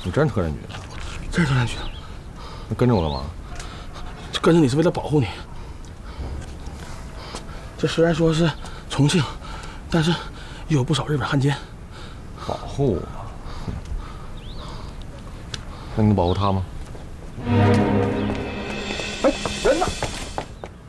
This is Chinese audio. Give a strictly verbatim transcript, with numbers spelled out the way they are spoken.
你真是特战局的？ 真是特战局的。 那跟着我干嘛？ 跟着你是为了保护你。这虽然说是重庆，但是也有不少日本汉奸。 保护我？那你能保护他吗？